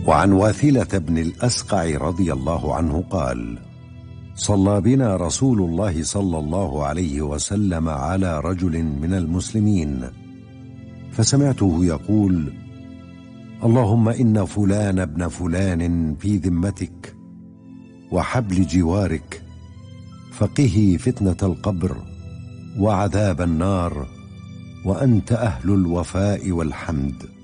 وعن واثلة بن الأسقع رضي الله عنه قال: صلى بنا رسول الله صلى الله عليه وسلم على رجل من المسلمين، فسمعته يقول: اللهم إن فلان ابن فلان في ذمتك وحبل جوارك، فقه فتنة القبر وعذاب النار، وأنت أهل الوفاء والحمد.